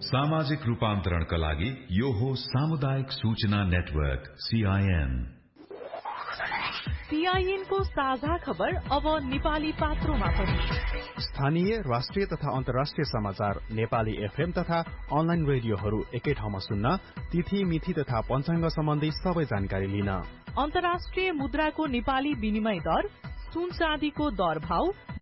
सामाजिक रूपान्तरणका लागि यो हो सामुदायिक सूचना नेटवर्क CIN। CIN को साझा खबर अब नेपाली पात्रोमा पनि। स्थानीय, राष्ट्रिय तथा अन्तर्राष्ट्रिय समाचार नेपाली FM तथा अनलाइन रेडियोहरू एकै ठाउँमा सुन्न, तिथि मिति तथा पञ्चाङ्ग सम्बन्धी सबै जानकारी लिन। अन्तर्राष्ट्रिय मुद्राको नेपाली विनिमय दर, सुन चाँदीको दर भाव,